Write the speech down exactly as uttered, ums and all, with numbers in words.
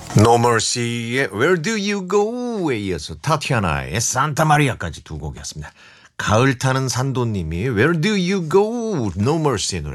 No Mercy의 Where Do You Go에 이어서 타티아나의 산타 마리아까지 두 곡이었습니다. 가을 타는 산도님이 Where Do You Go? No Mercy의 노래